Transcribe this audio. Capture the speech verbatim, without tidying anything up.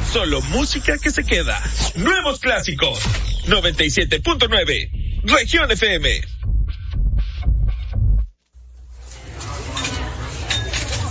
Solo música que se queda. Nuevos clásicos. noventa y siete punto nueve. Región F M.